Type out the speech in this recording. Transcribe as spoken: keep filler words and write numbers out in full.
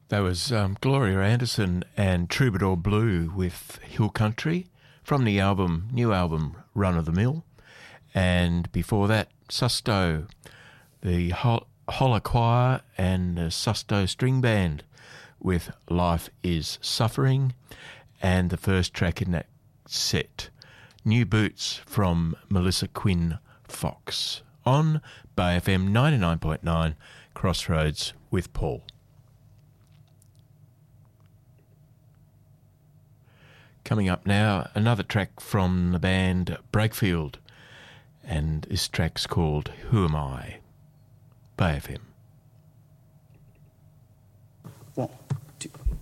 That was um, Gloria Anderson and Troubadour Blue with Hill Country from the album, new album, Run of the Mill. And before that, Susto, the Hol- Holler Choir and the Susto String Band with Life is Suffering. And the first track in that set, New Boots from Melissa Quinn Fox on Bay F M ninety-nine point nine, Crossroads with Paul. Coming up now, another track from the band Breakfield, and this track's called Who Am I? Bay F M. One, two,